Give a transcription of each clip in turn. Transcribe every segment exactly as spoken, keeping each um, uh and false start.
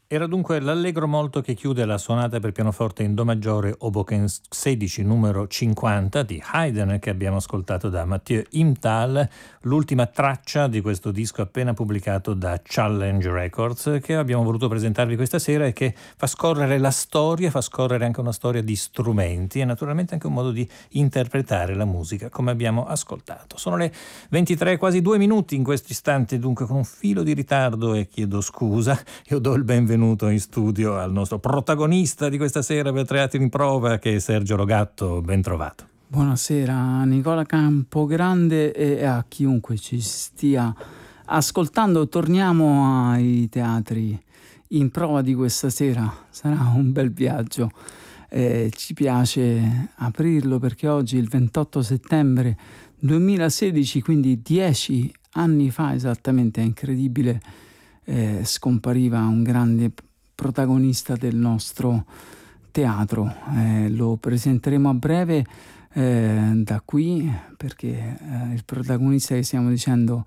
Era dunque l'Allegro molto che chiude la sonata per pianoforte in Do maggiore Hoboken sedici numero cinquanta di Haydn, che abbiamo ascoltato da Mathieu Imtal, l'ultima traccia di questo disco appena pubblicato da Challenge Records, che abbiamo voluto presentarvi questa sera e che fa scorrere la storia, fa scorrere anche una storia di strumenti e naturalmente anche un modo di interpretare la musica come abbiamo ascoltato. Sono le ventitré, quasi due minuti in questo istante, dunque con un filo di ritardo e chiedo scusa. Io do il benvenuto in studio al nostro protagonista di questa sera per Tre Attimi in Prova, che è Sergio Rogatto. Ben trovato. Buonasera Nicola Campogrande e a chiunque ci stia ascoltando. Torniamo ai teatri in prova di questa sera. Sarà un bel viaggio. Eh, ci piace aprirlo perché oggi, il ventotto settembre duemilasedici, quindi dieci anni fa esattamente, è incredibile, Eh, scompariva un grande protagonista del nostro teatro. Eh, lo presenteremo a breve eh, da qui, perché eh, il protagonista che stiamo dicendo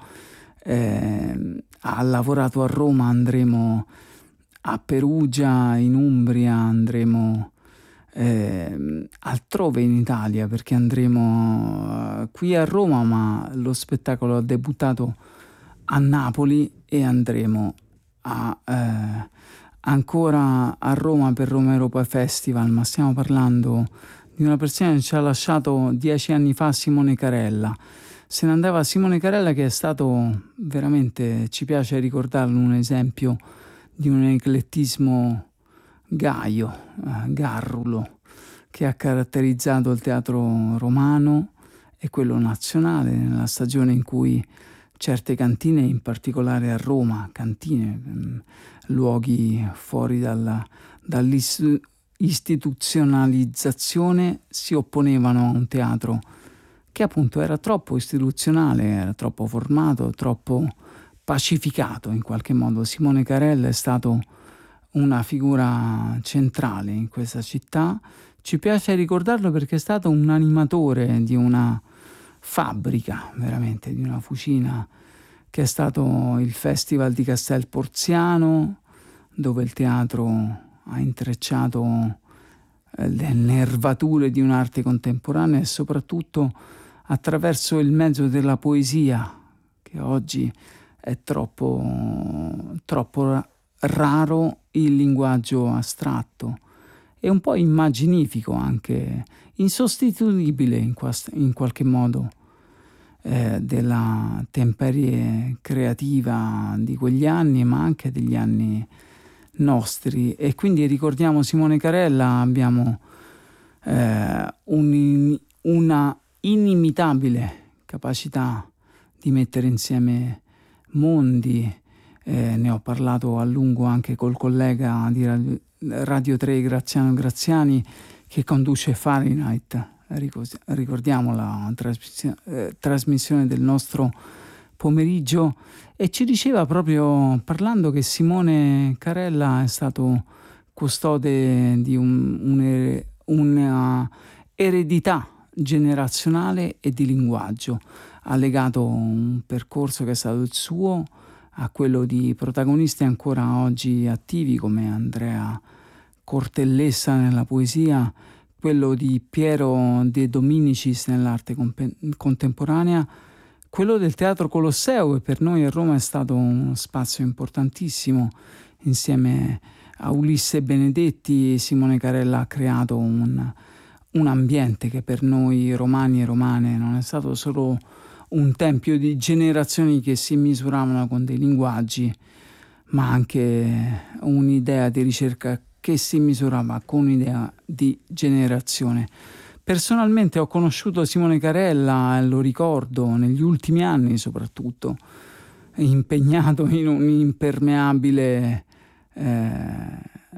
eh, ha lavorato a Roma. Andremo a Perugia, in Umbria, andremo eh, altrove in Italia, perché andremo eh, qui a Roma, ma lo spettacolo ha debuttato a Napoli e andremo a, eh, ancora a Roma per Roma Europa Festival. Ma stiamo parlando di una persona che ci ha lasciato dieci anni fa, Simone Carella. Se ne andava Simone Carella, che è stato veramente, ci piace ricordarlo, un esempio di un eclettismo gaio, eh, garrulo, che ha caratterizzato il teatro romano e quello nazionale nella stagione in cui certe cantine, in particolare a Roma, cantine, luoghi fuori dalla, dall'istituzionalizzazione, si opponevano a un teatro che appunto era troppo istituzionale, era troppo formato, troppo pacificato in qualche modo. Simone Carella è stato una figura centrale in questa città. Ci piace ricordarlo perché è stato un animatore di una fabbrica, veramente, di una fucina, che è stato il Festival di Castel Porziano, dove il teatro ha intrecciato le nervature di un'arte contemporanea e soprattutto attraverso il mezzo della poesia, che oggi è troppo, troppo raro, il linguaggio astratto e un po' immaginifico, anche insostituibile in, quast- in qualche modo eh, della temperie creativa di quegli anni, ma anche degli anni nostri. E quindi ricordiamo Simone Carella. Abbiamo eh, un, una inimitabile capacità di mettere insieme mondi. Eh, ne ho parlato a lungo anche col collega di Radio, Radio tre, Graziano Graziani, che conduce Fahrenheit. Ricordiamo la trasmissione, eh, trasmissione del nostro pomeriggio, e ci diceva, proprio parlando, che Simone Carella è stato custode di un, un, una eredità generazionale e di linguaggio. Ha legato un percorso che è stato il suo a quello di protagonisti ancora oggi attivi come Andrea Cortellessa nella poesia, quello di Piero De Dominicis nell'arte comp- contemporanea, quello del Teatro Colosseo, che per noi a Roma è stato uno spazio importantissimo. Insieme a Ulisse Benedetti, Simone Carella ha creato un, un ambiente che per noi romani e romane non è stato solo un tempio di generazioni che si misuravano con dei linguaggi, ma anche un'idea di ricerca che si misurava con un'idea di generazione. Personalmente ho conosciuto Simone Carella, lo ricordo, negli ultimi anni soprattutto, impegnato in un impermeabile, eh,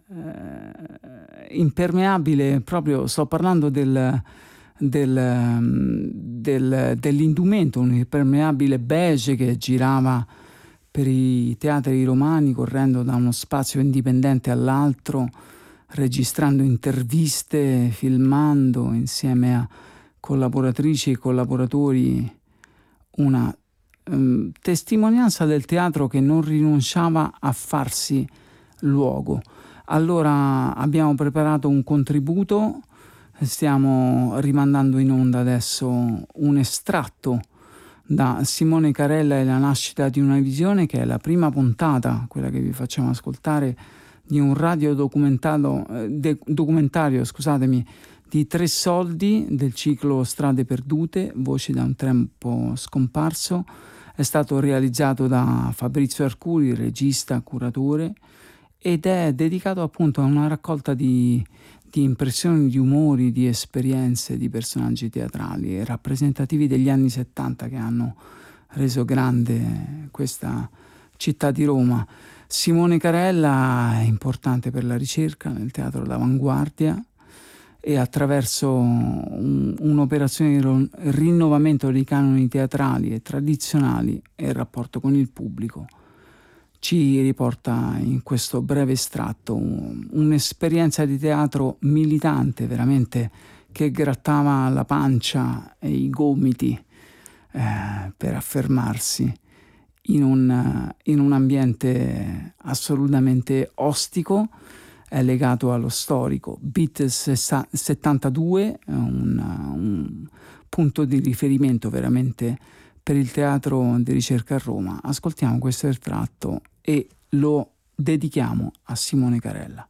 impermeabile proprio, sto parlando del, del, del, dell'indumento, un impermeabile beige che girava per i teatri romani, correndo da uno spazio indipendente all'altro, registrando interviste, filmando insieme a collaboratrici e collaboratori, una um, testimonianza del teatro che non rinunciava a farsi luogo. Allora abbiamo preparato un contributo, stiamo rimandando in onda adesso un estratto da Simone Carella e la nascita di una visione, che è la prima puntata, quella che vi facciamo ascoltare, di un radiodocumentario eh, de- documentario, scusatemi, di Tre Soldi del ciclo Strade Perdute, voci da un tempo scomparso. È stato realizzato da Fabrizio Arcuri, regista, curatore, ed è dedicato appunto a una raccolta di, di impressioni, di umori, di esperienze di personaggi teatrali rappresentativi degli anni settanta, che hanno reso grande questa città di Roma. Simone Carella è importante per la ricerca nel teatro d'avanguardia, e attraverso un, un'operazione di rinnovamento dei canoni teatrali e tradizionali e il rapporto con il pubblico ci riporta in questo breve estratto un, un'esperienza di teatro militante, veramente, che grattava la pancia e i gomiti eh, per affermarsi in un, in un ambiente assolutamente ostico. È legato allo storico Beat settantadue, un, un punto di riferimento veramente per il teatro di ricerca a Roma. Ascoltiamo questo estratto e lo dedichiamo a Simone Carella.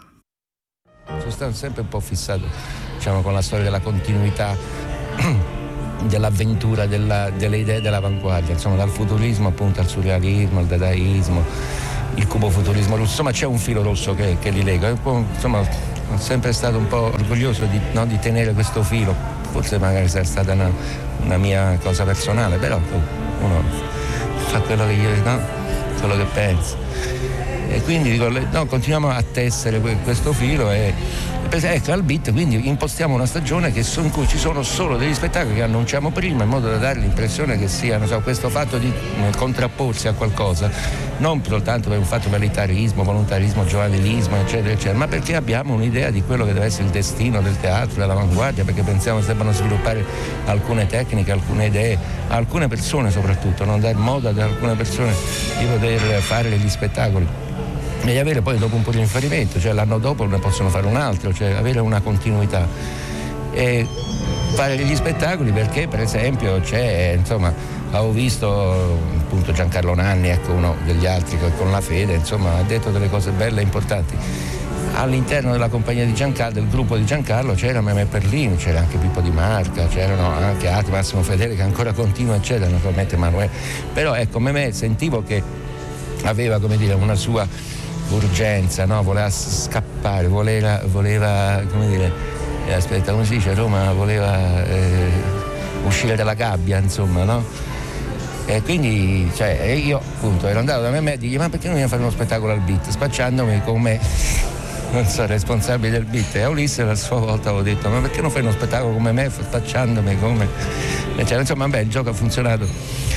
Sono stato sempre un po' fissato, diciamo, con la storia della continuità, dell'avventura, della, delle idee dell'avanguardia, insomma, dal futurismo appunto al surrealismo, al dadaismo, il cubofuturismo russo, insomma c'è un filo rosso che, che li lega. Insomma, sono sempre stato un po' orgoglioso di, no, di tenere questo filo. Forse magari sarà stata una, una mia cosa personale, però uno fa quello che, io, no, quello che pensa. E quindi dico, no, continuiamo a tessere questo filo e, ecco, al Beat quindi impostiamo una stagione che so, in cui ci sono solo degli spettacoli che annunciamo prima, in modo da dare l'impressione che sia, non so, questo fatto di eh, contrapporsi a qualcosa, non soltanto per un fatto militarismo, volontarismo, giovanilismo, eccetera, eccetera, ma perché abbiamo un'idea di quello che deve essere il destino del teatro, dell'avanguardia, perché pensiamo che debbano sviluppare alcune tecniche, alcune idee, alcune persone soprattutto, non dar modo ad alcune persone di poter fare degli spettacoli e di avere poi dopo un po' di riferimento, cioè l'anno dopo ne possono fare un altro, cioè avere una continuità e fare degli spettacoli, perché per esempio c'è, insomma, avevo visto appunto Giancarlo Nanni, ecco, uno degli altri che con la fede, insomma, ha detto delle cose belle e importanti. All'interno della compagnia di Giancarlo, del gruppo di Giancarlo, c'era Memè Perlini, c'era anche Pippo Di Marca, c'erano anche altri, Massimo Fedele che ancora continua, eccetera, naturalmente Emanuele. Però ecco, Memè sentivo che aveva, come dire, una sua urgenza, no? Voleva scappare, voleva, voleva come dire, eh, aspetta, come si dice, Roma voleva eh, uscire dalla gabbia, insomma, no? E quindi, cioè, io appunto ero andato da me e dico, ma perché non vieni a fare uno spettacolo al Beat, spacciandomi come, non so, responsabile del Beat. E a Ulisse a sua volta avevo detto, ma perché non fai uno spettacolo come me, spacciandomi come, cioè, insomma, beh, il gioco ha funzionato.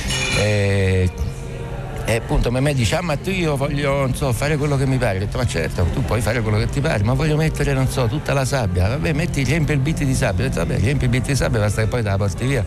E, E appunto me dice, ah ma tu io voglio, non so, fare quello che mi pare. Ho detto, ma certo, tu puoi fare quello che ti pare, ma voglio mettere, non so, tutta la sabbia. Vabbè, metti, riempi il Beat di sabbia. Ho detto, vabbè, riempi il Beat di sabbia, basta che poi te la porti via.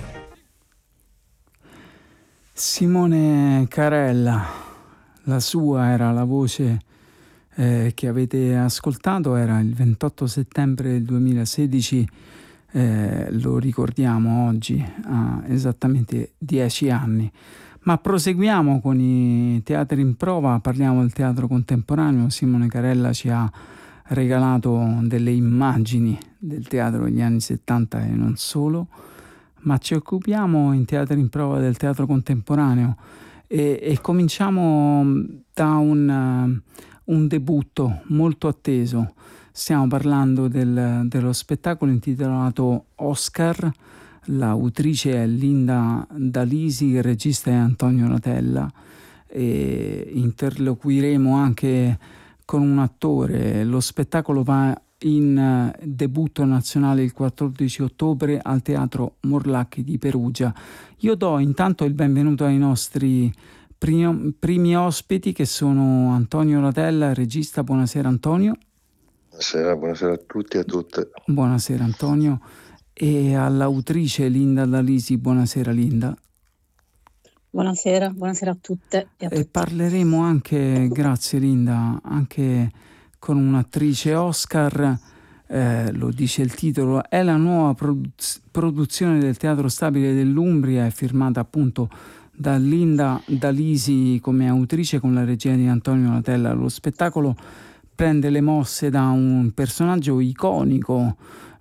Simone Carella, la sua era la voce eh, che avete ascoltato, era il ventotto settembre del duemilasedici, eh, lo ricordiamo oggi, ha esattamente dieci anni. Ma proseguiamo con i teatri in prova, parliamo del teatro contemporaneo. Simone Carella ci ha regalato delle immagini del teatro degli anni settanta e non solo, ma ci occupiamo in teatri in prova del teatro contemporaneo e, e cominciamo da un, un debutto molto atteso. Stiamo parlando del, dello spettacolo intitolato Oscar. L'autrice è Linda D'Alisi, il regista è Antonio Ratella e interloquiremo anche con un attore. Lo spettacolo va in debutto nazionale il quattordici ottobre al Teatro Morlacchi di Perugia. Io do intanto il benvenuto ai nostri primi, primi ospiti, che sono Antonio Ratella, il regista. Buonasera Antonio. Buonasera, buonasera a tutti e a tutte. Buonasera Antonio. E all'autrice Linda D'Alisi. Buonasera Linda. Buonasera, buonasera a tutte e a E tutti. parleremo anche, grazie Linda, anche con un'attrice Oscar, eh, lo dice il titolo, è la nuova produz- produzione del Teatro Stabile dell'Umbria, è firmata appunto da Linda Dalisi come autrice con la regia di Antonio Latella. Lo spettacolo prende le mosse da un personaggio iconico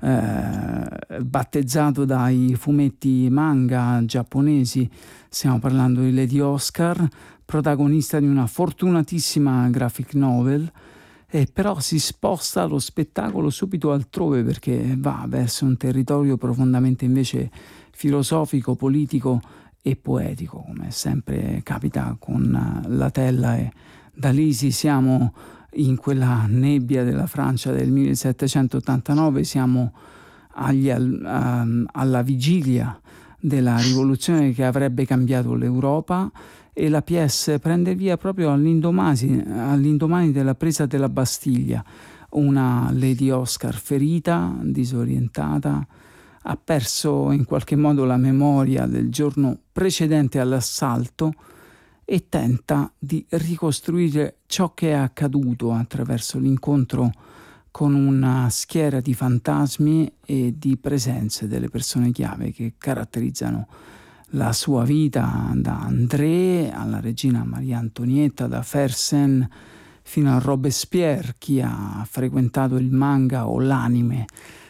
eh, battezzato dai fumetti manga giapponesi. Stiamo parlando di Lady Oscar, protagonista di una fortunatissima graphic novel, e però si sposta lo spettacolo subito altrove perché va verso un territorio profondamente invece filosofico, politico e poetico, come sempre capita con Latella e Dalisi. Siamo in quella nebbia della Francia del millesettecentottantanove, siamo agli, um, alla vigilia della rivoluzione che avrebbe cambiato l'Europa, e la pièce prende via proprio all'indomani, all'indomani della presa della Bastiglia. Una Lady Oscar ferita, disorientata, ha perso in qualche modo la memoria del giorno precedente all'assalto e tenta di ricostruire ciò che è accaduto attraverso l'incontro con una schiera di fantasmi e di presenze delle persone chiave che caratterizzano la sua vita, da André alla regina Maria Antonietta, da Fersen fino a Robespierre. Chi ha frequentato il manga o l'anime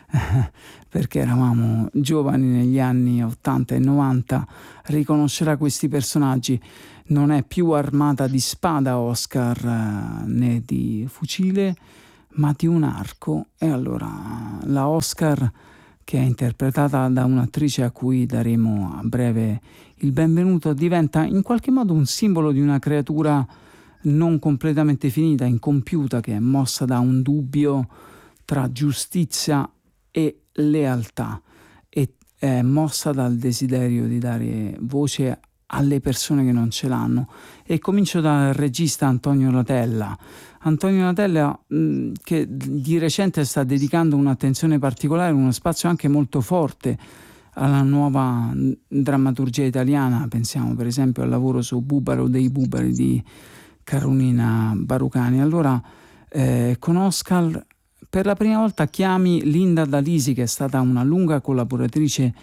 perché eravamo giovani negli anni ottanta e novanta riconoscerà questi personaggi. Non è più armata di spada Oscar né di fucile, ma di un arco. E allora la Oscar, che è interpretata da un'attrice a cui daremo a breve il benvenuto, diventa in qualche modo un simbolo di una creatura non completamente finita, incompiuta, che è mossa da un dubbio tra giustizia e lealtà, e è mossa dal desiderio di dare voce alle persone che non ce l'hanno. E comincio dal regista Antonio Latella. Antonio Latella mh, che di recente sta dedicando un'attenzione particolare, uno spazio anche molto forte alla nuova drammaturgia italiana. Pensiamo per esempio al lavoro su Bubaro dei Bubari di Carolina Barucani. Allora eh, con Oscar per la prima volta chiami Linda Dalisi, che è stata una lunga collaboratrice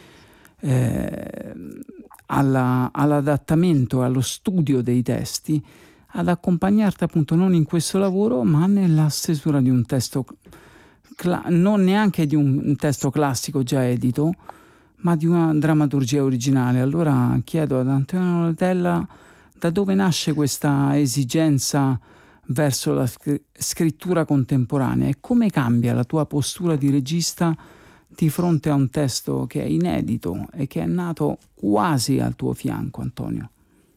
eh, alla, all'adattamento, allo studio dei testi, ad accompagnarti appunto non in questo lavoro ma nella stesura di un testo, cla- non neanche di un testo classico già edito, ma di una drammaturgia originale. Allora chiedo ad Antonio Latella da dove nasce questa esigenza verso la scrittura contemporanea e come cambia la tua postura di regista di fronte a un testo che è inedito e che è nato quasi al tuo fianco, Antonio.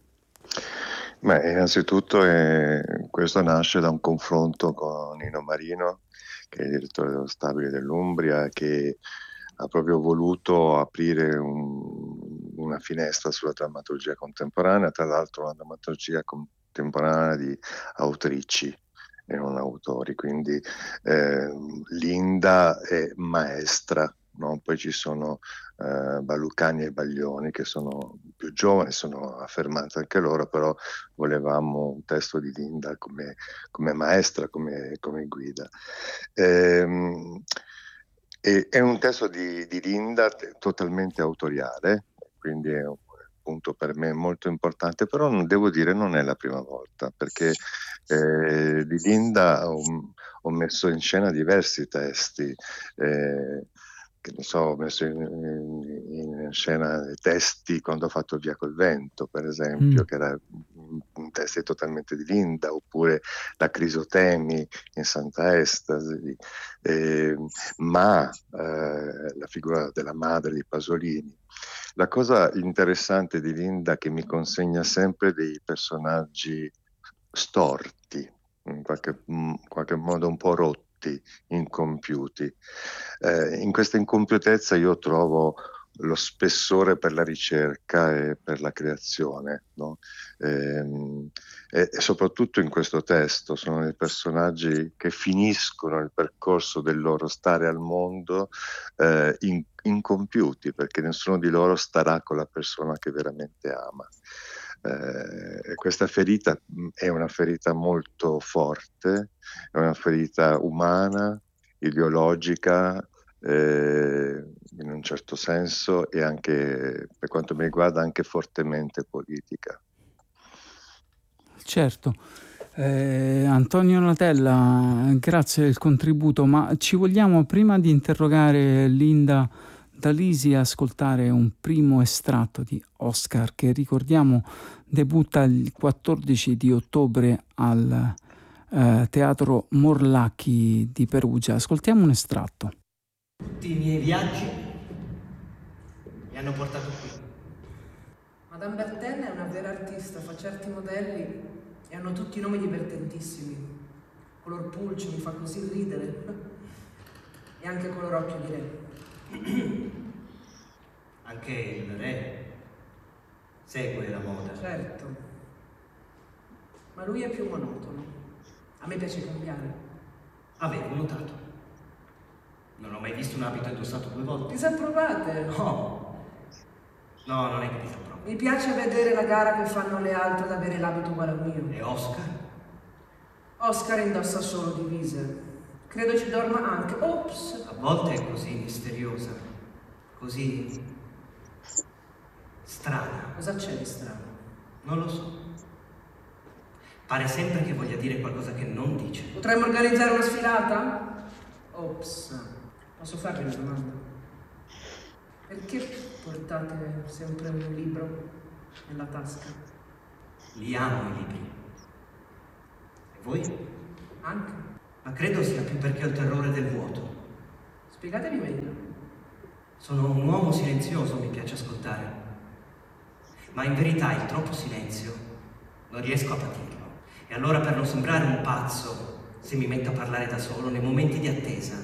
Beh, innanzitutto eh, questo nasce da un confronto con Nino Marino, che è il direttore dello Stabile dell'Umbria, che ha proprio voluto aprire un, una finestra sulla drammaturgia contemporanea, tra l'altro una drammaturgia contemporanea di autrici e non autori, quindi eh, Linda è maestra, no? Poi ci sono eh, Balucani e Baglioni che sono più giovani, sono affermati anche loro, però volevamo un testo di Linda come, come maestra, come, come guida. Ehm, e, è un testo di, di Linda totalmente autoriale, quindi è un punto per me molto importante, però non devo dire non è la prima volta, perché eh, di Linda ho, ho messo in scena diversi testi, eh, che ne so, ho messo in, in, in scena testi quando ho fatto Via col vento, per esempio, mm. che era un testo totalmente di Linda, oppure La Crisotemi in Santa Estasi, eh, ma eh, la figura della madre di Pasolini. La cosa interessante di Linda è che mi consegna sempre dei personaggi storti, in qualche, in qualche modo un po' rotti, incompiuti. Eh, in questa incompiutezza io trovo lo spessore per la ricerca e per la creazione, no? E, e, e soprattutto in questo testo sono dei personaggi che finiscono il percorso del loro stare al mondo eh, in, incompiuti, perché nessuno di loro starà con la persona che veramente ama. Eh, questa ferita è una ferita molto forte, è una ferita umana, ideologica, eh, in un certo senso, e anche, per quanto mi riguarda, anche fortemente politica. Certo. Eh, Antonio Natella, grazie del contributo, ma ci vogliamo, prima di interrogare Linda Dalisi, ascoltare un primo estratto di Oscar, che ricordiamo debutta il quattordici di ottobre al eh, Teatro Morlacchi di Perugia. Ascoltiamo un estratto. Tutti i miei viaggi mi hanno portato qui. Madame Bertin è una vera artista, fa certi modelli e hanno tutti nomi divertentissimi. Color pulce mi fa così ridere. E anche color occhio di re. Anche il re segue la moda. Certo. Ma lui è più monotono. A me piace cambiare. Avevo notato. Non ho mai visto un abito indossato due volte. Disapprovate? No. No, non è che disapprovo. Mi piace vedere la gara che fanno le altre ad avere l'abito uguale al mio. E Oscar? Oscar indossa solo divise. Credo ci dorma anche. Ops! A volte è così misteriosa, così strana. Cosa c'è di strano? Non lo so. Pare sempre che voglia dire qualcosa che non dice. Potremmo organizzare una sfilata? Ops. Posso farvi una domanda? Perché portate sempre un libro nella tasca? Li amo i libri. E voi? Anche. Ma credo sia più perché ho il terrore del vuoto. Spiegatevi meglio. Sono un uomo silenzioso, mi piace ascoltare. Ma in verità il troppo silenzio non riesco a patirlo. E allora, per non sembrare un pazzo, se mi metto a parlare da solo nei momenti di attesa.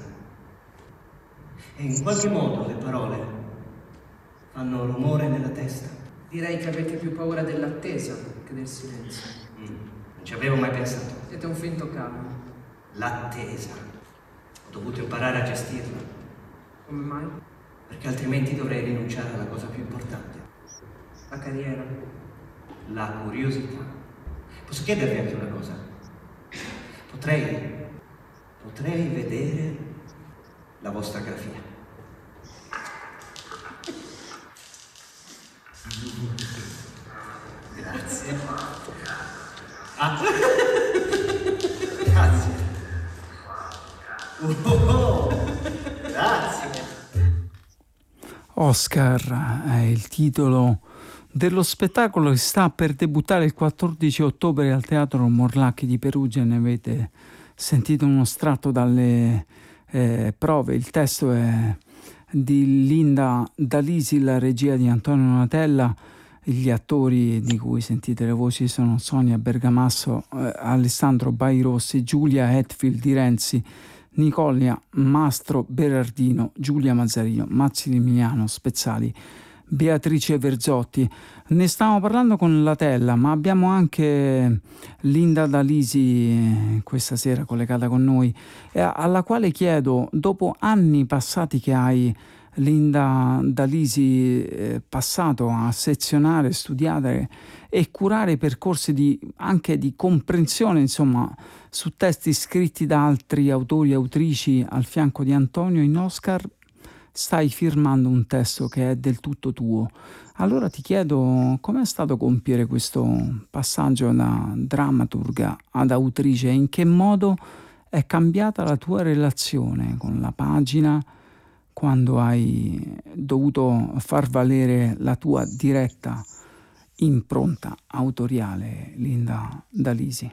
E in qualche modo le parole fanno rumore nella testa. Direi che avete più paura dell'attesa che del silenzio. Mm, non ci avevo mai pensato. Siete un finto calmo. L'attesa. Ho dovuto imparare a gestirla. Come mai? Perché altrimenti dovrei rinunciare alla cosa più importante. La carriera. La curiosità. Posso chiedervi anche una cosa? Potrei... potrei vedere la vostra grafia. Grazie. Ah. Grazie. Oh, grazie. Oscar è il titolo dello spettacolo che sta per debuttare il quattordici ottobre al Teatro Morlacchi di Perugia. Ne avete sentito uno estratto dalle eh, prove. Il testo è di Linda Dalisi, la regia di Antonio Natella. Gli attori di cui sentite le voci sono Sonia Bergamasso, eh, Alessandro Bairossi, Giulia Hetfield di Renzi, Nicolia Mastro Berardino, Giulia Mazzarino, Massimiliano Spezzali, Beatrice Verzotti. Ne stiamo parlando con Natella, ma abbiamo anche Linda Dalisi questa sera collegata con noi, alla quale chiedo, dopo anni passati che hai, Linda Dalisi, eh, passato a sezionare, studiare e curare percorsi di, anche di comprensione, insomma, su testi scritti da altri autori e autrici al fianco di Antonio, in Oscar stai firmando un testo che è del tutto tuo. Allora ti chiedo, com'è stato compiere questo passaggio da drammaturga ad autrice? In che modo è cambiata la tua relazione con la pagina quando hai dovuto far valere la tua diretta impronta autoriale, Linda Dalisi?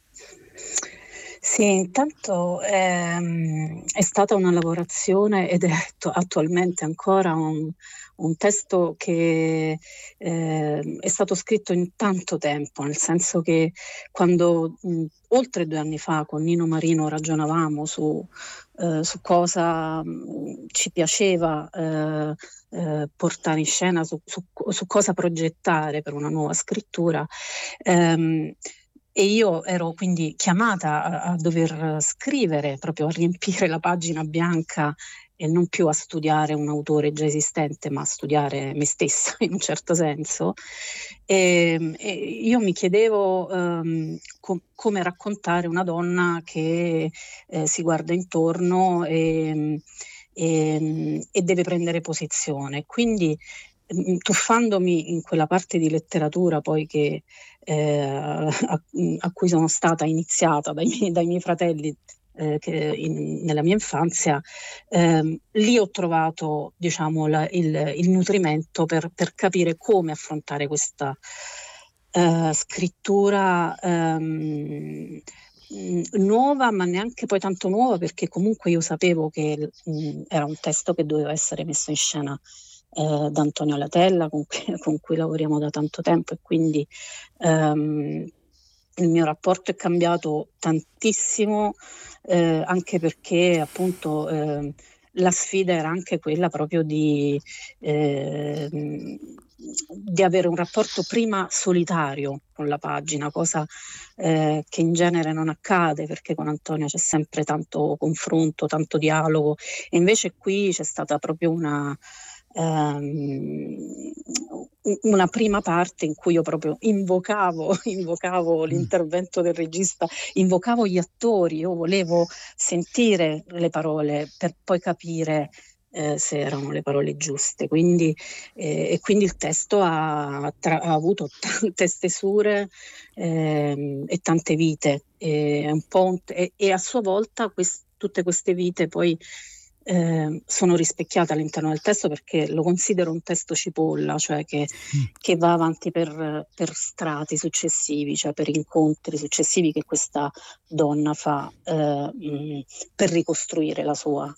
Sì, intanto ehm, è stata una lavorazione ed è attu- attualmente ancora un, un testo che eh, è stato scritto in tanto tempo, nel senso che quando mh, oltre due anni fa con Nino Marino ragionavamo su, eh, su cosa mh, ci piaceva eh, eh, portare in scena, su, su, su cosa progettare per una nuova scrittura, ehm, e io ero quindi chiamata a, a dover scrivere, proprio a riempire la pagina bianca e non più a studiare un autore già esistente, ma a studiare me stessa in un certo senso. E, e io mi chiedevo um, com- come raccontare una donna che eh, si guarda intorno e, e, e deve prendere posizione. Quindi, mh, tuffandomi in quella parte di letteratura poi che, eh, a, a cui sono stata iniziata dai miei, dai miei fratelli, Eh, che in, nella mia infanzia, ehm, lì ho trovato, diciamo, la, il, il nutrimento per, per capire come affrontare questa eh, scrittura ehm, mh, nuova, ma neanche poi tanto nuova, perché comunque io sapevo che mh, era un testo che doveva essere messo in scena eh, da Antonio Latella, con cui, con cui lavoriamo da tanto tempo, e quindi ehm, il mio rapporto è cambiato tantissimo, eh, anche perché appunto eh, la sfida era anche quella proprio di, eh, di avere un rapporto prima solitario con la pagina, cosa eh, che in genere non accade, perché con Antonio c'è sempre tanto confronto, tanto dialogo, e invece qui c'è stata proprio una ehm, una prima parte in cui io proprio invocavo, invocavo l'intervento del regista, invocavo gli attori, io volevo sentire le parole per poi capire eh, se erano le parole giuste. Quindi, eh, e quindi il testo ha, tra- ha avuto tante stesure ehm, e tante vite, e, un po' un- e, e a sua volta quest- tutte queste vite poi eh, sono rispecchiate all'interno del testo, perché lo considero un testo cipolla, cioè che, Mm. che va avanti per, per strati successivi, cioè per incontri successivi che questa donna fa eh, mh, per ricostruire la sua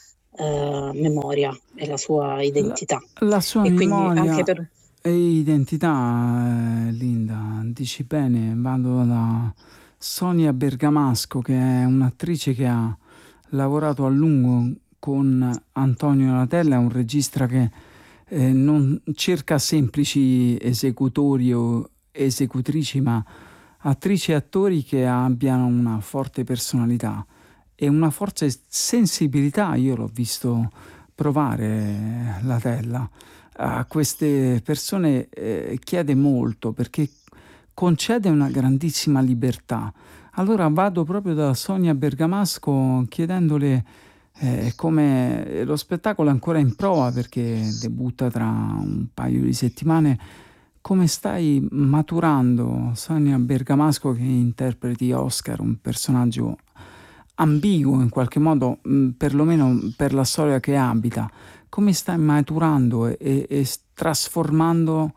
eh, memoria e la sua La, identità. la sua E quindi anche memoria per... e identità, eh, Linda, dici bene. Vado da Sonia Bergamasco, che è un'attrice che ha lavorato a lungo con Antonio Latella, è un regista che eh, non cerca semplici esecutori o esecutrici, ma attrici e attori che abbiano una forte personalità e una forte sensibilità. Io l'ho visto provare Latella. A queste persone eh, chiede molto, perché concede una grandissima libertà. Allora vado proprio da Sonia Bergamasco chiedendole eh, come lo spettacolo è ancora in prova, perché debutta tra un paio di settimane. Come stai maturando, Sonia Bergamasco, che interpreti Oscar, un personaggio ambiguo in qualche modo, mh, perlomeno per la storia che abita? Come stai maturando e, e, e trasformando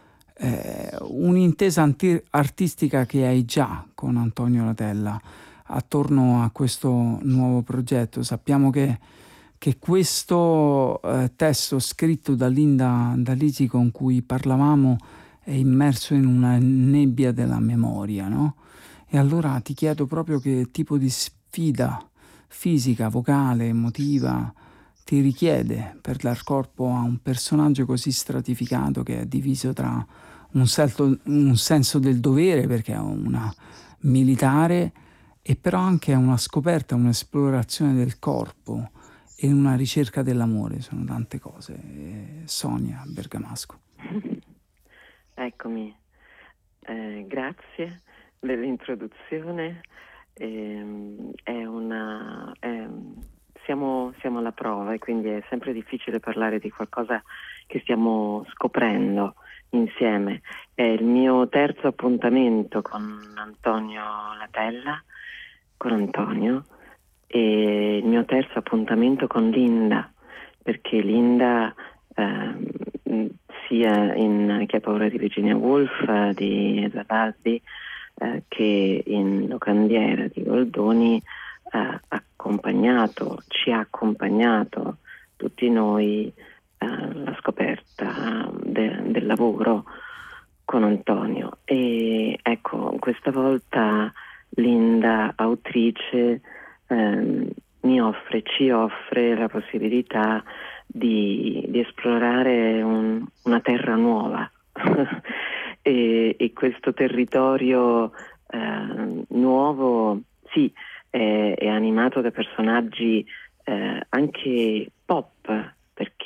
eh, un'intesa anti- artistica che hai già con Antonio Latella attorno a questo nuovo progetto? Sappiamo che, che questo eh, testo scritto da Linda D'Alisi, con cui parlavamo, è immerso in una nebbia della memoria, no? E allora ti chiedo proprio che tipo di sfida fisica, vocale, emotiva ti richiede per dar corpo a un personaggio così stratificato, che è diviso tra un, selto, un senso del dovere, perché è una militare, e però anche una scoperta, un'esplorazione del corpo e una ricerca dell'amore. Sono tante cose. Eh, Sonia Bergamasco. Eccomi, eh, grazie dell'introduzione. Eh, è una, è, siamo, siamo alla prova, e quindi è sempre difficile parlare di qualcosa che stiamo scoprendo insieme. È il mio terzo appuntamento con Antonio Latella, con Antonio, e il mio terzo appuntamento con Linda, perché Linda eh, sia in Chi ha paura di Virginia Woolf di Edward Albee eh, che in Locandiera di Goldoni ha accompagnato, ci ha accompagnato tutti noi alla scoperta de, del lavoro con Antonio. E ecco, questa volta Linda, autrice, ehm, mi offre, ci offre la possibilità di, di esplorare un, una terra nuova e, e questo territorio eh, nuovo, sì, è, è animato da personaggi eh, anche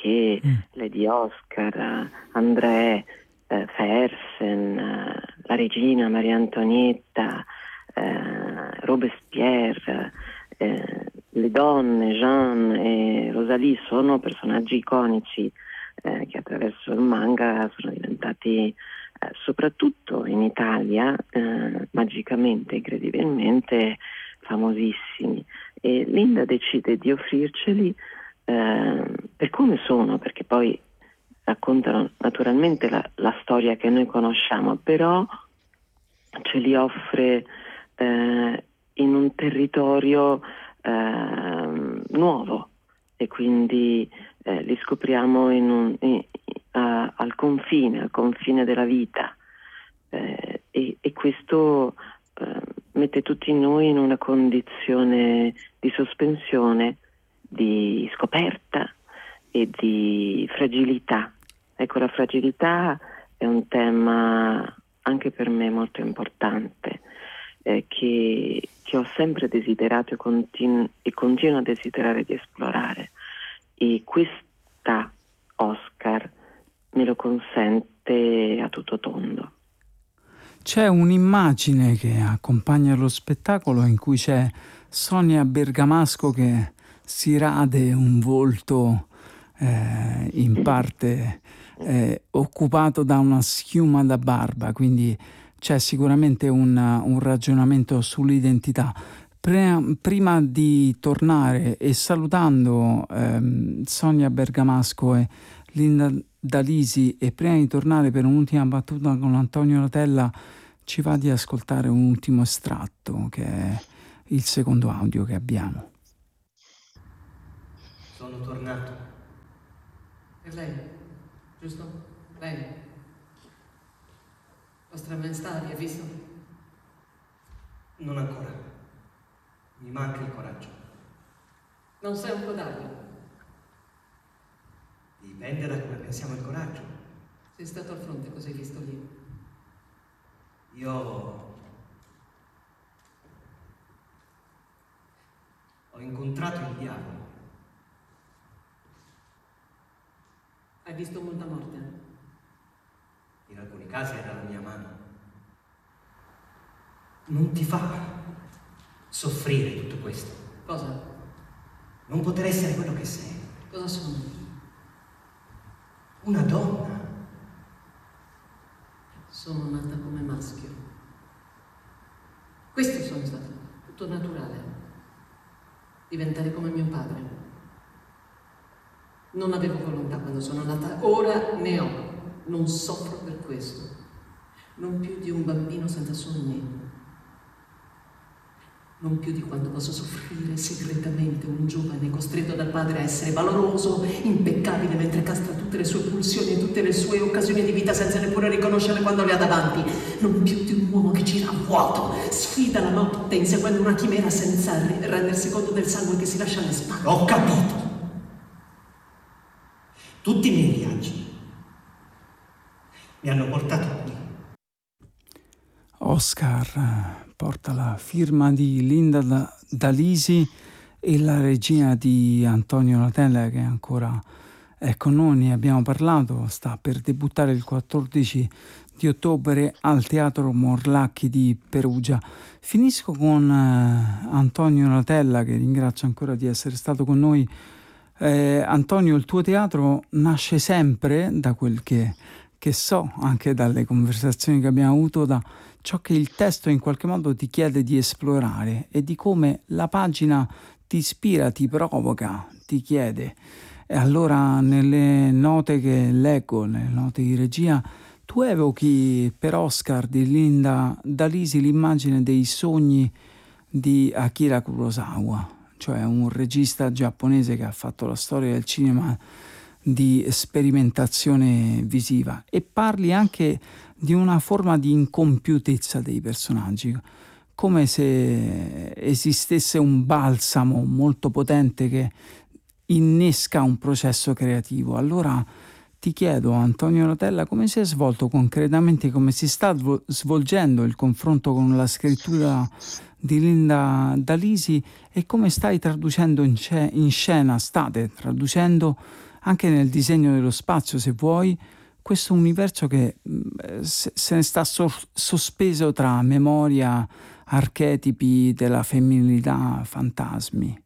che mm. Lady Oscar, André, eh, Fersen, eh, la regina Maria Antonietta, eh, Robespierre, eh, le donne, Jeanne e Rosalie sono personaggi iconici eh, che attraverso il manga sono diventati eh, soprattutto in Italia eh, magicamente, incredibilmente famosissimi, e Linda decide di offrirceli eh, per come sono, perché poi raccontano naturalmente la, la storia che noi conosciamo, però ce li offre eh, in un territorio eh, nuovo, e quindi eh, li scopriamo in un, in, a, al confine, al confine della vita, eh, e, e questo eh, mette tutti noi in una condizione di sospensione, di scoperta e di fragilità. Ecco, la fragilità è un tema anche per me molto importante, eh, che, che ho sempre desiderato e, continu- e continuo a desiderare di esplorare, e questa Oscar me lo consente a tutto tondo. C'è un'immagine che accompagna lo spettacolo in cui c'è Sonia Bergamasco che si rade un volto eh, in parte eh, occupato da una schiuma da barba, quindi c'è sicuramente un, un ragionamento sull'identità. Pre- prima di tornare e salutando ehm, Sonia Bergamasco e Linda Dalisi, e prima di tornare per un'ultima battuta con Antonio Latella, ci va di ascoltare un ultimo estratto che è il secondo audio che abbiamo. Sono tornato. E lei, giusto? Lei? Vostra Maestà, vi ha visto? Non ancora. Mi manca il coraggio. Non sei un codardo. Dipende da come pensiamo il coraggio. Sei stato al fronte, cosa hai visto lì? Io ho incontrato il diavolo. Hai visto molta morte? In alcuni casi era la mia mano. Non ti fa soffrire tutto questo? Cosa? Non poter essere quello che sei. Cosa sono? Una donna. Sono nata come maschio. Questo sono stato, tutto naturale. Diventare come mio padre. Non avevo volontà quando sono nata, ora ne ho. Non soffro per questo. Non più di un bambino senza sogni. Non più di quanto posso soffrire segretamente un giovane costretto dal padre a essere valoroso, impeccabile, mentre castra tutte le sue pulsioni e tutte le sue occasioni di vita senza neppure riconoscerle quando le ha davanti. Non più di un uomo che gira a vuoto, sfida la notte inseguendo una chimera senza rendersi conto del sangue che si lascia alle spalle. Ho capito. Tutti i miei viaggi mi hanno portato qui. Oscar porta la firma di Linda Dalisi e la regina di Antonio Latella, che ancora è con noi, ne abbiamo parlato, sta per debuttare il quattordici di ottobre al Teatro Morlacchi di Perugia. Finisco con eh, Antonio Latella, che ringrazio ancora di essere stato con noi. Eh, Antonio, il tuo teatro nasce sempre, da quel che, che so, anche dalle conversazioni che abbiamo avuto, da ciò che il testo in qualche modo ti chiede di esplorare e di come la pagina ti ispira, ti provoca, ti chiede. E allora nelle note che leggo, nelle note di regia, tu evochi per Oscar di Linda Dalisi l'immagine dei sogni di Akira Kurosawa, cioè un regista giapponese che ha fatto la storia del cinema di sperimentazione visiva, e parli anche di una forma di incompiutezza dei personaggi, come se esistesse un balsamo molto potente che innesca un processo creativo. Allora ti chiedo, Antonio Latella, come si è svolto concretamente, come si sta svolgendo il confronto con la scrittura di Linda Dalisi e come stai traducendo in, ce- in scena, state traducendo anche nel disegno dello spazio, se vuoi, questo universo che se ne sta so- sospeso tra memoria, archetipi della femminilità, fantasmi.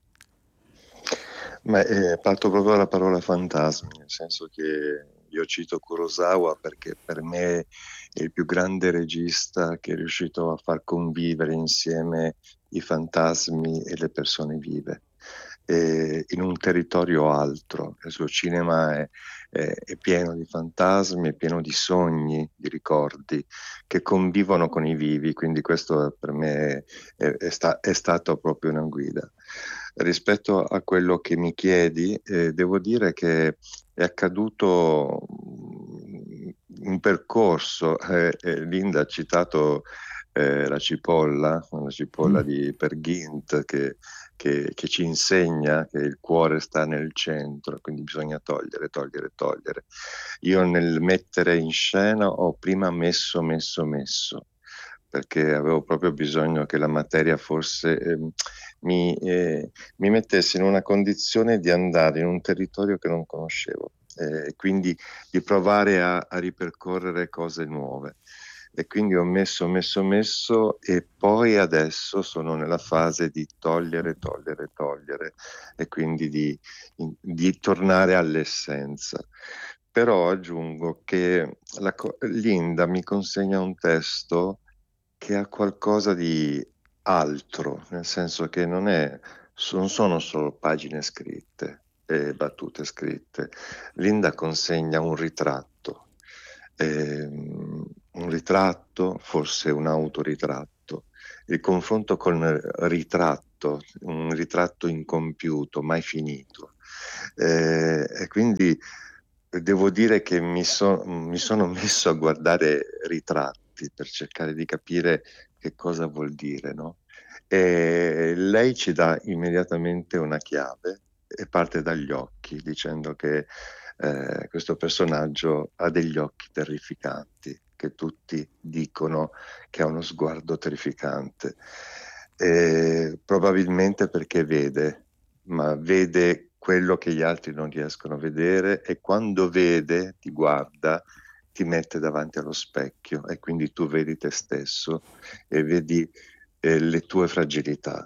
Ma eh, parto proprio dalla parola fantasmi, nel senso che io cito Kurosawa perché per me è il più grande regista che è riuscito a far convivere insieme i fantasmi e le persone vive, e in un territorio altro. Il suo cinema è, è, è pieno di fantasmi, è pieno di sogni, di ricordi che convivono con i vivi, quindi questo per me è, è, sta, è stato proprio una guida. Rispetto a quello che mi chiedi, eh, devo dire che è accaduto un percorso. Eh, eh, Linda ha citato eh, la cipolla, la cipolla mm. di Per Ghint, che, che, che ci insegna che il cuore sta nel centro, quindi bisogna togliere, togliere, togliere. Io nel mettere in scena ho prima messo, messo, messo, perché avevo proprio bisogno che la materia forse eh, mi, eh, mi mettesse in una condizione di andare in un territorio che non conoscevo, e eh, quindi di provare a, a ripercorrere cose nuove. E quindi ho messo, messo, messo e poi adesso sono nella fase di togliere, togliere, togliere e quindi di, di tornare all'essenza. Però aggiungo che la, Linda mi consegna un testo che ha qualcosa di altro, nel senso che non è, non sono solo pagine scritte e battute scritte. Linda consegna un ritratto, eh, un ritratto, forse un autoritratto, il confronto con il ritratto, un ritratto incompiuto, mai finito. Eh, e quindi devo dire che mi, so, mi sono messo a guardare ritratti per cercare di capire che cosa vuol dire, no? E lei ci dà immediatamente una chiave e parte dagli occhi, dicendo che eh, questo personaggio ha degli occhi terrificanti, che tutti dicono che ha uno sguardo terrificante, e probabilmente perché vede, ma vede quello che gli altri non riescono a vedere, e quando vede, ti guarda, ti mette davanti allo specchio e quindi tu vedi te stesso e vedi eh, le tue fragilità.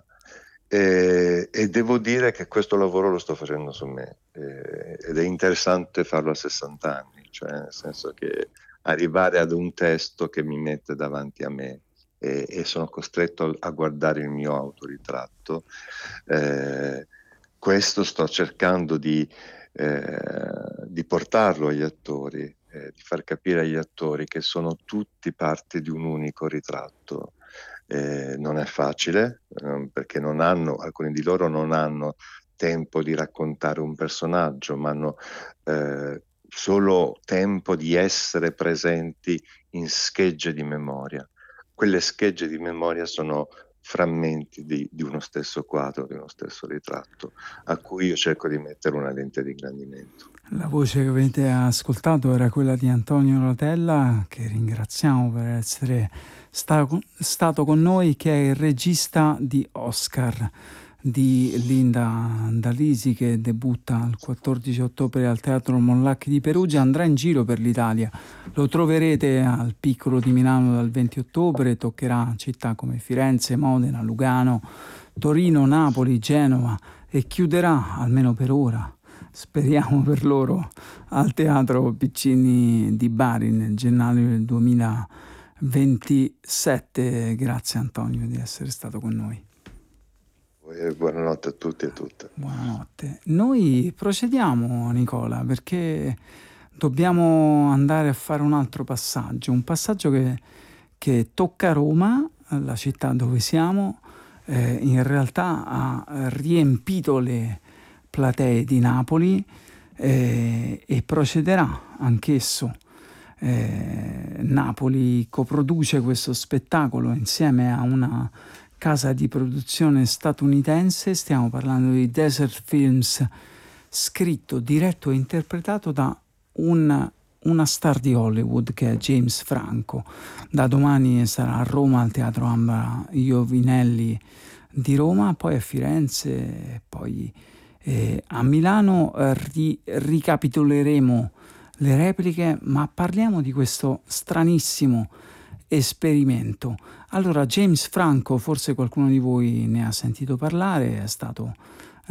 E, e devo dire che questo lavoro lo sto facendo su me, eh, ed è interessante farlo a sessanta anni, cioè nel senso che arrivare ad un testo che mi mette davanti a me e, e sono costretto a guardare il mio autoritratto. Eh, questo sto cercando di, eh, di portarlo agli attori, eh, di far capire agli attori che sono tutti parte di un unico ritratto. Eh, non è facile, eh, perché non hanno, alcuni di loro non hanno tempo di raccontare un personaggio, ma hanno eh, solo tempo di essere presenti in schegge di memoria. Quelle schegge di memoria sono frammenti di, di uno stesso quadro, di uno stesso ritratto, a cui io cerco di mettere una lente di ingrandimento. La voce che avete ascoltato era quella di Antonio Rotella, che ringraziamo per essere stato, stato con noi, che è il regista di Oscar, di Linda Andalisi, che debutta il quattordici ottobre al Teatro Mollacchi di Perugia. Andrà in giro per l'Italia, lo troverete al Piccolo di Milano dal venti ottobre, toccherà città come Firenze, Modena, Lugano, Torino, Napoli, Genova e chiuderà, almeno per ora, speriamo per loro, al Teatro Piccini di Bari nel gennaio del duemilaventisette. Grazie Antonio di essere stato con noi. Buonanotte a tutti e a tutte. Buonanotte. Noi procediamo, Nicola, perché dobbiamo andare a fare un altro passaggio, un passaggio che, che tocca Roma, la città dove siamo. Eh, in realtà ha riempito le platee di Napoli eh, e procederà anch'esso. Eh, Napoli coproduce questo spettacolo insieme a una casa di produzione statunitense. Stiamo parlando di Desert Films, scritto, diretto e interpretato da un, una star di Hollywood che è James Franco. Da domani sarà a Roma al Teatro Ambra Iovinelli di Roma, poi a Firenze, poi E a Milano eh, ri- ricapitoleremo le repliche, ma parliamo di questo stranissimo esperimento. Allora, James Franco, forse qualcuno di voi ne ha sentito parlare, è stato eh,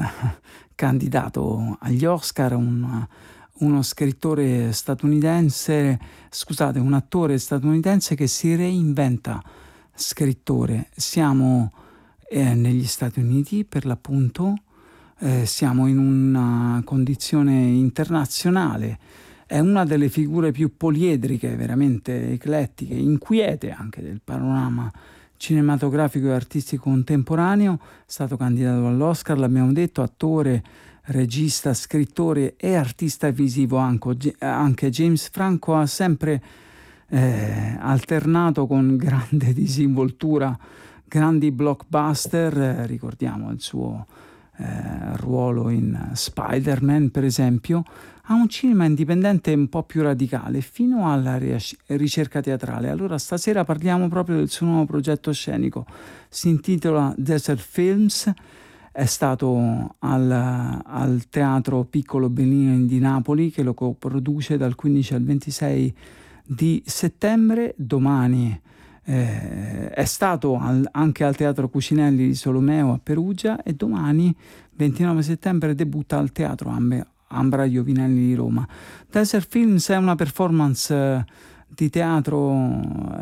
candidato agli Oscar, un, uno scrittore statunitense, scusate, un attore statunitense che si reinventa scrittore. Siamo eh, negli Stati Uniti, per l'appunto, eh, siamo in una condizione internazionale. È una delle figure più poliedriche, veramente eclettiche, inquiete anche del panorama cinematografico e artistico contemporaneo. È stato candidato all'Oscar, l'abbiamo detto, attore, regista, scrittore e artista visivo. Anche, anche James Franco ha sempre eh, alternato con grande disinvoltura grandi blockbuster. Eh, ricordiamo il suo eh, ruolo in Spider-Man, per esempio, a un cinema indipendente un po' più radicale, fino alla ricerca teatrale. Allora stasera parliamo proprio del suo nuovo progetto scenico, si intitola Desert Films, è stato al, al Teatro Piccolo Bellino di Napoli, che lo coproduce dal quindici al ventisei di settembre. Domani eh, è stato al, anche al Teatro Cucinelli di Solomeo a Perugia, e domani ventinove settembre debutta al Teatro Ambe Ambra Iovinelli di Roma. Desert Films è una performance eh, di teatro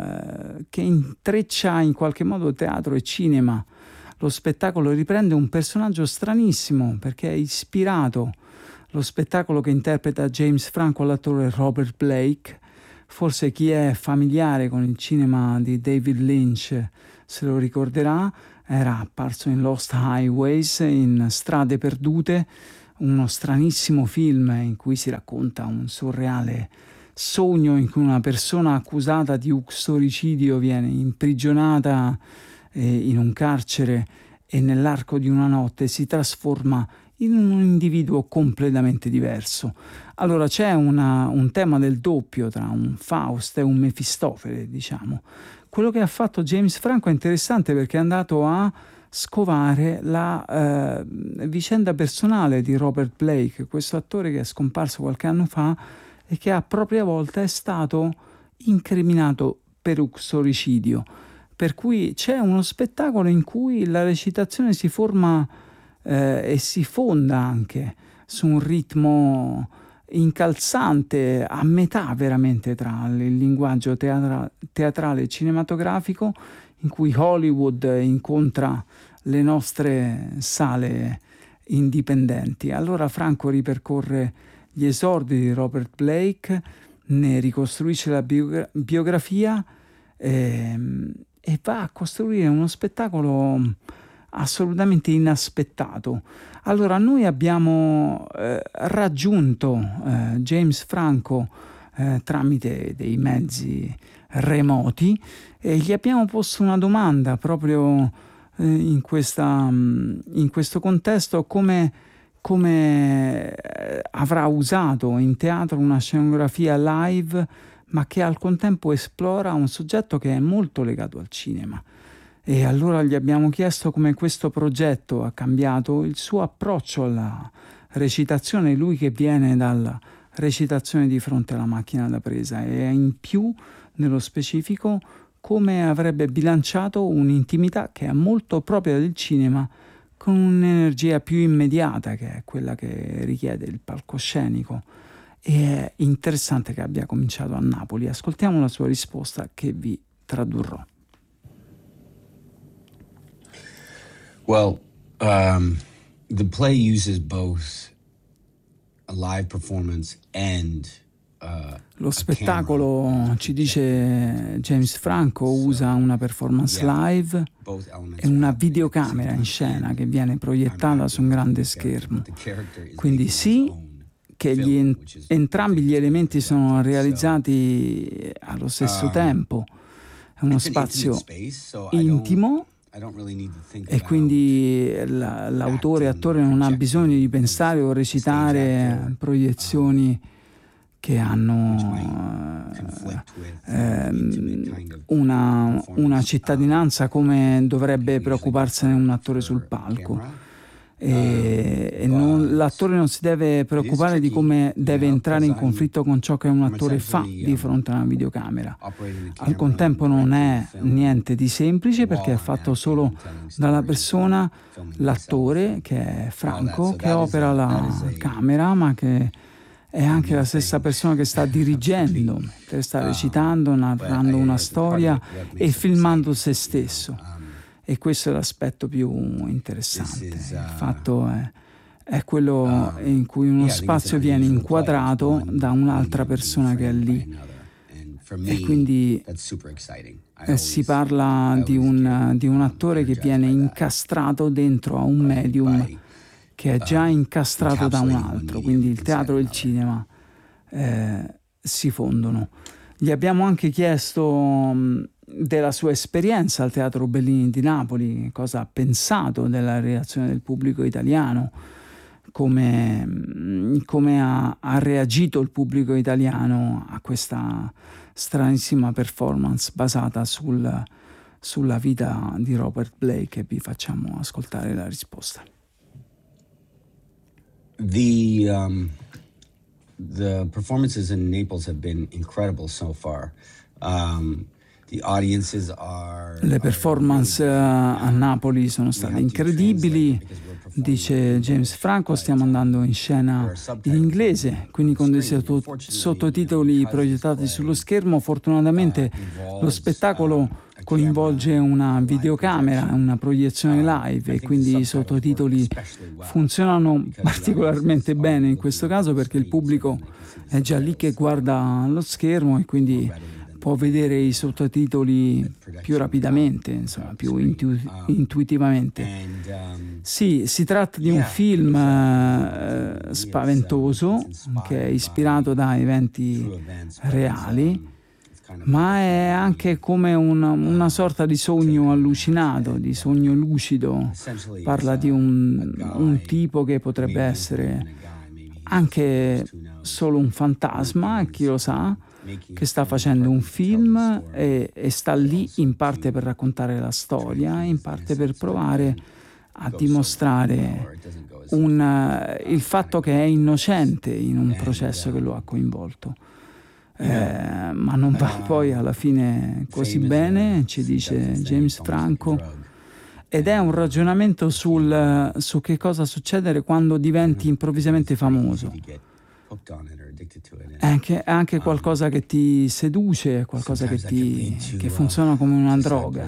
eh, che intreccia in qualche modo teatro e cinema. Lo spettacolo riprende un personaggio stranissimo perché è ispirato, lo spettacolo che interpreta James Franco, all'attore Robert Blake. Forse chi è familiare con il cinema di David Lynch se lo ricorderà, era apparso in Lost Highways, in Strade Perdute, uno stranissimo film in cui si racconta un surreale sogno in cui una persona accusata di uxoricidio viene imprigionata eh, in un carcere e nell'arco di una notte si trasforma in un individuo completamente diverso. Allora c'è una, un tema del doppio tra un Faust e un Mefistofele, diciamo. Quello che ha fatto James Franco è interessante perché è andato a scovare la eh, vicenda personale di Robert Blake, questo attore che è scomparso qualche anno fa e che a propria volta è stato incriminato per uxoricidio. Per cui c'è uno spettacolo in cui la recitazione si forma eh, e si fonda anche su un ritmo incalzante, a metà veramente tra il linguaggio teatra- teatrale e cinematografico, in cui Hollywood incontra le nostre sale indipendenti. Allora Franco ripercorre gli esordi di Robert Blake, ne ricostruisce la biogra- biografia eh, e va a costruire uno spettacolo assolutamente inaspettato. Allora noi abbiamo eh, raggiunto eh, James Franco eh, tramite dei mezzi remoti e gli abbiamo posto una domanda proprio eh, in, questa, in questo contesto: come, come avrà usato in teatro una scenografia live ma che al contempo esplora un soggetto che è molto legato al cinema. E allora gli abbiamo chiesto come questo progetto ha cambiato il suo approccio alla recitazione, lui che viene dalla recitazione di fronte alla macchina da presa, e in più, nello specifico, come avrebbe bilanciato un'intimità che è molto propria del cinema con un'energia più immediata, che è quella che richiede il palcoscenico. E è interessante che abbia cominciato a Napoli. Ascoltiamo la sua risposta che vi tradurrò. Well, um, the play uses both a live performance and uh, Lo spettacolo, ci dice James Franco, usa una performance live e una videocamera in scena che viene proiettata su un grande schermo. Quindi sì, che gli en- entrambi gli elementi sono realizzati allo stesso tempo. È uno spazio intimo e quindi la, l'autore attore non ha bisogno di pensare o recitare proiezioni che hanno eh, una, una cittadinanza come dovrebbe preoccuparsene un attore sul palco. e, e non, l'attore non si deve preoccupare di come deve entrare in conflitto con ciò che un attore fa di fronte a una videocamera. Al contempo non è niente di semplice, perché è fatto solo dalla persona, l'attore, che è Franco, che opera la camera, ma che è anche la stessa persona che sta dirigendo, che sta recitando, narrando una storia e filmando se stesso. E questo è l'aspetto più interessante. Il fatto è, è quello in cui uno spazio viene inquadrato da un'altra persona che è lì. E quindi eh, si parla di un, di un attore che viene incastrato dentro a un medium che è già incastrato da un altro. Quindi il teatro e il cinema eh, si fondono. Gli abbiamo anche chiesto mh, della sua esperienza al Teatro Bellini di Napoli, cosa ha pensato della reazione del pubblico italiano, come, come ha, ha reagito il pubblico italiano a questa stranissima performance basata sul, sulla vita di Robert Blake, e vi facciamo ascoltare la risposta. The um, the performances in Naples have been incredible so far. Um, the audiences are, Le performance uh, a Napoli sono state incredibili, dice James Franco. Stiamo andando in scena in inglese, quindi con dei sotto- sottotitoli proiettati sullo schermo. Fortunatamente lo spettacolo coinvolge una videocamera, una proiezione live, e quindi i sottotitoli funzionano particolarmente bene in questo caso, perché il pubblico è già lì che guarda lo schermo e quindi può vedere i sottotitoli più rapidamente, insomma, più intu- intuitivamente. Sì, si tratta di un film eh, spaventoso, che è ispirato da eventi reali, ma è anche come un, una sorta di sogno allucinato, di sogno lucido. Parla di un, un tipo che potrebbe essere anche solo un fantasma, chi lo sa, che sta facendo un film e, e sta lì in parte per raccontare la storia, in parte per provare a dimostrare un, il fatto che è innocente in un processo che lo ha coinvolto. Eh, ma non va poi alla fine così bene, ci dice James Franco, ed è un ragionamento sul, su che cosa succedere quando diventi improvvisamente famoso. È anche, è anche qualcosa che ti seduce, qualcosa che, ti, che funziona come una droga.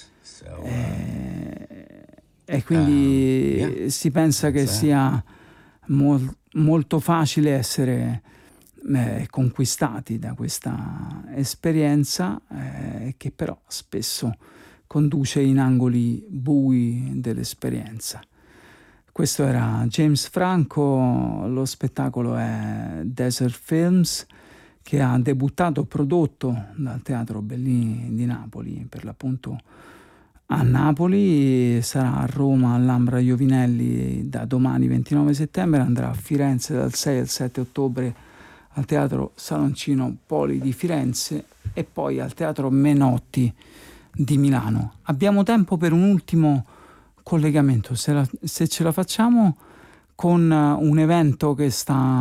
E, e quindi si pensa che sia mol, molto facile essere eh, conquistati da questa esperienza, eh, che però spesso conduce in angoli bui dell'esperienza. Questo era James Franco. Lo spettacolo è Desert Films, che ha debuttato prodotto dal Teatro Bellini di Napoli, per l'appunto a Napoli, sarà a Roma all'Ambra Iovinelli da domani ventinove settembre, andrà a Firenze dal sei al sette ottobre al Teatro Saloncino Poli di Firenze e poi al Teatro Menotti di Milano. Abbiamo tempo per un ultimo collegamento, se, la, se ce la facciamo, con un evento che sta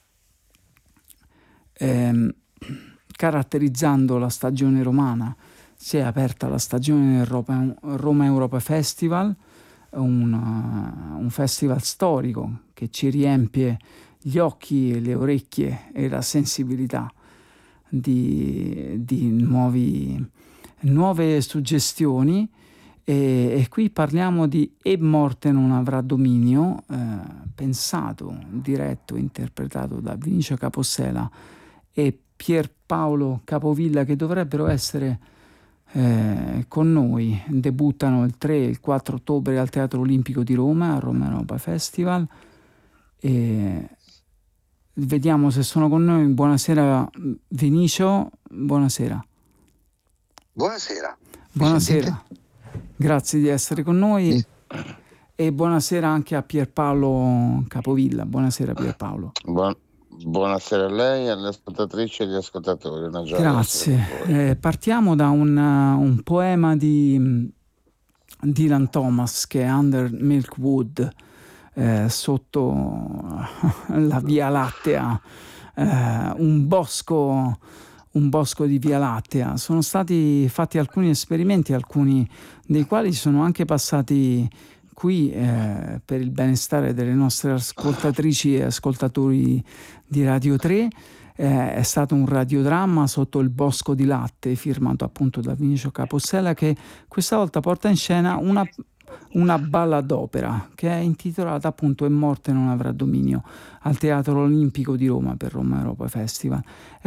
eh, caratterizzando la stagione romana. Si è aperta la stagione del Roma, Roma Europa Festival, un, uh, un festival storico che ci riempie gli occhi, le orecchie e la sensibilità di, di nuovi, nuove suggestioni. E, e qui parliamo di E morte non avrà dominio, eh, pensato, diretto, interpretato da Vinicio Capossela e Pierpaolo Capovilla, che dovrebbero essere eh, con noi. Debuttano il tre e il quattro ottobre al Teatro Olimpico di Roma, al Roma Europa Festival, e vediamo se sono con noi. Buonasera Vinicio, buonasera. Buonasera. Buonasera. Grazie di essere con noi e buonasera anche a Pierpaolo Capovilla. Buonasera Pierpaolo. Buon, buonasera a lei, alle ascoltatrici e agli ascoltatori. Una Grazie. Eh, partiamo da un, un poema di Dylan Thomas, che è Under Milk Wood, eh, sotto la Via Lattea, eh, un bosco un bosco di Via Lattea. Sono stati fatti alcuni esperimenti, alcuni dei quali sono anche passati qui eh, per il benestare delle nostre ascoltatrici e ascoltatori di Radio tre. Eh, è stato un radiodramma sotto il bosco di latte, firmato appunto da Vinicio Capossela, che questa volta porta in scena una, una balladopera che è intitolata appunto "E morte non avrà dominio", al Teatro Olimpico di Roma per Roma Europa Festival. È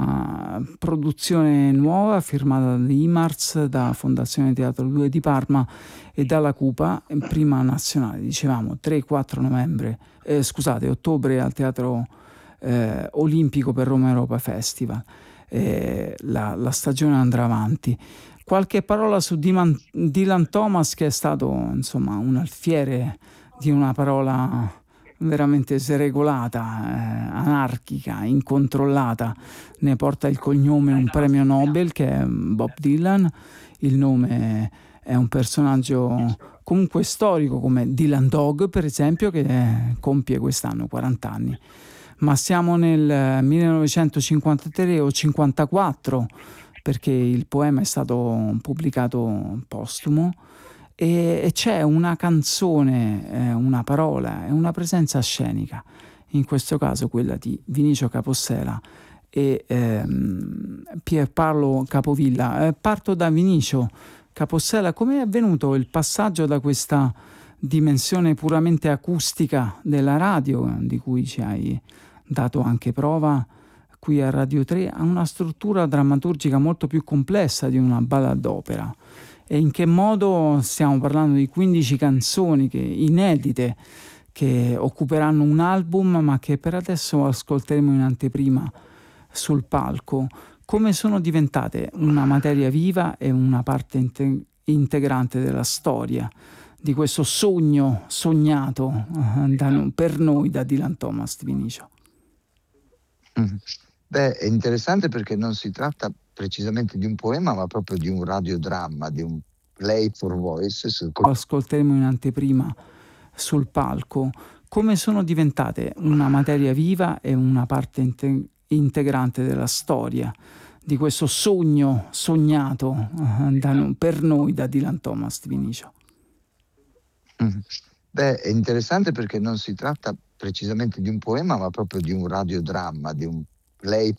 una produzione nuova firmata da IMARS, da Fondazione Teatro due di Parma e dalla Cupa, prima nazionale, dicevamo tre quattro novembre, eh, scusate, ottobre al Teatro eh, Olimpico per Roma Europa Festival. Eh, la, la stagione andrà avanti. Qualche parola su Dylan, Dylan Thomas, che è stato insomma un alfiere di una parola veramente sregolata, eh, anarchica, incontrollata. Ne porta il cognome un premio Nobel, che è Bob Dylan. Il nome è un personaggio comunque storico, come Dylan Dog per esempio, che compie quest'anno quaranta anni. Ma siamo nel millenovecentocinquantatré o cinquantaquattro, perché il poema è stato pubblicato postumo, e, e c'è una canzone, eh, una parola e una presenza scenica, in questo caso quella di Vinicio Capossela e ehm, Pierpaolo Capovilla. Eh, parto da Vinicio Capossela. Come è avvenuto il passaggio da questa dimensione puramente acustica della radio, di cui ci hai dato anche prova qui a Radio tre, a una struttura drammaturgica molto più complessa di una balladopera? E in che modo stiamo parlando di quindici canzoni che, inedite, che occuperanno un album, ma che per adesso ascolteremo in anteprima sul palco? Come sono diventate una materia viva e una parte inte- integrante della storia di questo sogno sognato uh, da, per noi da Dylan Thomas, di Vinicio? Mm. Beh, è interessante perché non si tratta precisamente di un poema, ma proprio di un radiodramma, di un play for voices. Ascolteremo in anteprima sul palco. Come sono diventate una materia viva e una parte inte- integrante della storia di questo sogno sognato uh, da, per noi da Dylan Thomas, di Vinicio? Mm. Beh, è interessante perché non si tratta precisamente di un poema, ma proprio di un radiodramma, di un play